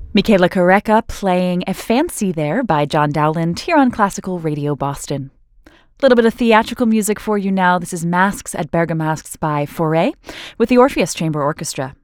Michaela Careca playing A Fancy There by John Dowland here on Classical Radio Boston. A little bit of theatrical music for you now. This is Masks at Bergamasks by Fauré with the Orpheus Chamber Orchestra.